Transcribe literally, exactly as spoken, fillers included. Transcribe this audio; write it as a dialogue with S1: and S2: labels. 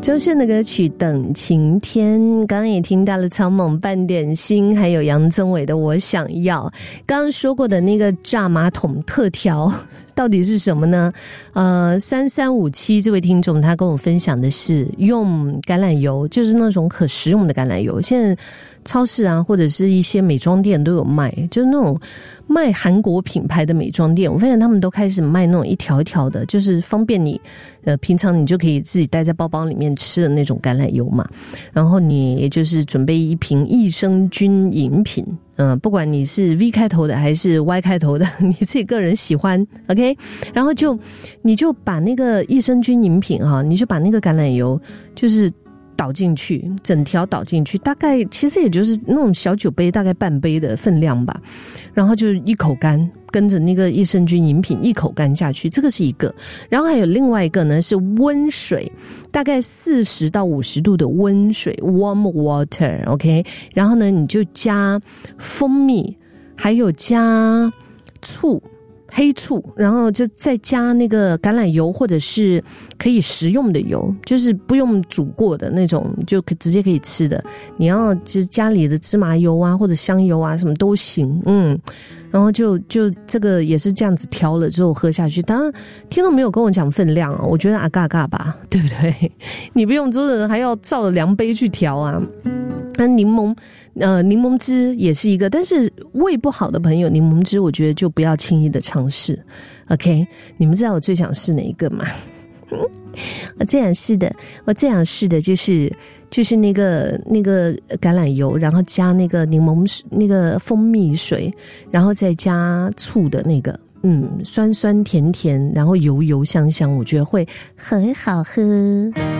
S1: 周深的歌曲《等晴天》，刚刚也听到了草蜢半点心，还有杨宗纬的《我想要》。刚刚说过的那个炸马桶特调到底是什么呢？呃，三三五七这位听众他跟我分享的是用橄榄油，就是那种可食用的橄榄油。现在超市啊，或者是一些美妆店都有卖，就是那种卖韩国品牌的美妆店，我发现他们都开始卖那种一条一条的，就是方便你呃，平常你就可以自己带在包包里面吃的那种橄榄油嘛。然后你也就是准备一瓶益生菌饮品，嗯、呃，不管你是 V 开头的还是 Y 开头的，你自己个人喜欢 ，OK。然后就你就把那个益生菌饮品哈、啊，你就把那个橄榄油就是倒进去，整条倒进去，大概其实也就是那种小酒杯大概半杯的分量吧，然后就一口干，跟着那个益生菌饮品一口干下去，这个是一个。然后还有另外一个呢是温水，大概四十到五十度的温水 warm water OK， 然后呢你就加蜂蜜，还有加醋，黑醋，然后就再加那个橄榄油，或者是可以食用的油，就是不用煮过的那种，就直接可以吃的。你要就是家里的芝麻油啊，或者香油啊，什么都行，嗯。然后就就这个也是这样子调了之后喝下去。当然听众没有跟我讲分量啊，我觉得啊嘎嘎吧，对不对？你不用做的人还要照着量杯去调啊。那柠檬呃柠檬汁也是一个，但是胃不好的朋友，柠檬汁我觉得就不要轻易的尝试。OK， 你们知道我最想试哪一个吗？我最想试的，我最想试的就是就是那个那个橄榄油，然后加那个柠檬水，那个蜂蜜水，然后再加醋的那个，嗯，酸酸甜甜，然后油油香香，我觉得会很好喝。